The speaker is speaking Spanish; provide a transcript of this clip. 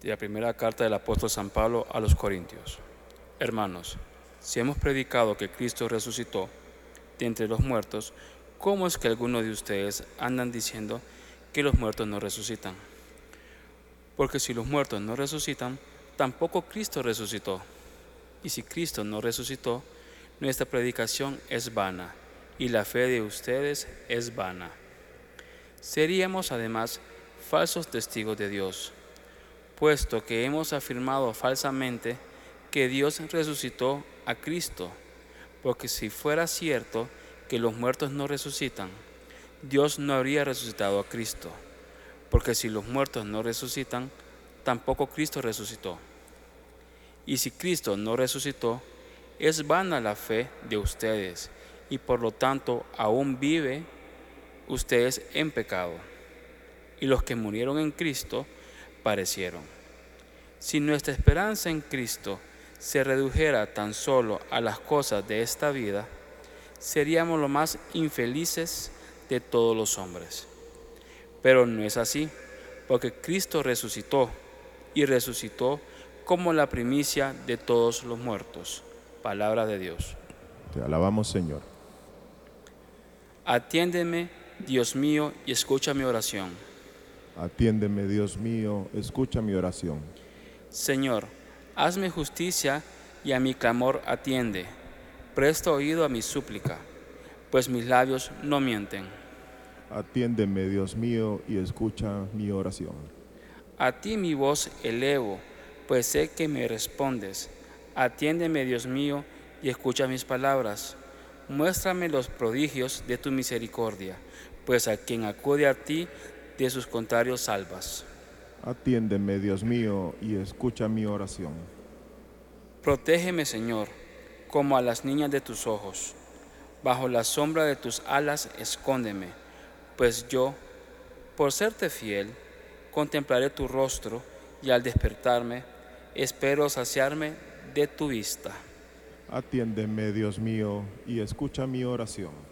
De la primera carta del apóstol San Pablo a los Corintios. Hermanos, si hemos predicado que Cristo resucitó de entre los muertos, ¿cómo es que algunos de ustedes andan diciendo que los muertos no resucitan? Porque si los muertos no resucitan, tampoco Cristo resucitó. Y si Cristo no resucitó, nuestra predicación es vana, y la fe de ustedes es vana. Seríamos además falsos testigos de Dios, puesto que hemos afirmado falsamente que Dios resucitó a Cristo, porque si fuera cierto que los muertos no resucitan, Dios no habría resucitado a Cristo, porque si los muertos no resucitan, tampoco Cristo resucitó. Y si Cristo no resucitó, es vana la fe de ustedes, y por lo tanto aún vive ustedes en pecado. Y los que murieron en Cristo parecieron. Si nuestra esperanza en Cristo se redujera tan solo a las cosas de esta vida, seríamos los más infelices de todos los hombres. Pero no es así, porque Cristo resucitó, y resucitó como la primicia de todos los muertos. Palabra de Dios. Te alabamos, Señor. Atiéndeme, Dios mío, y escucha mi oración. Atiéndeme, Dios mío, escucha mi oración. Señor, hazme justicia y a mi clamor atiende. Presta oído a mi súplica, pues mis labios no mienten. Atiéndeme, Dios mío, y escucha mi oración. A ti mi voz elevo, pues sé que me respondes. Atiéndeme, Dios mío, y escucha mis palabras. Muéstrame los prodigios de tu misericordia, pues a quien acude a ti, de sus contrarios salvas. Atiéndeme, Dios mío, y escucha mi oración. Protégeme, Señor, como a las niñas de tus ojos. Bajo la sombra de tus alas escóndeme, pues yo, por serte fiel, contemplaré tu rostro y al despertarme, espero saciarme de tu vista. Atiéndeme, Dios mío, y escucha mi oración.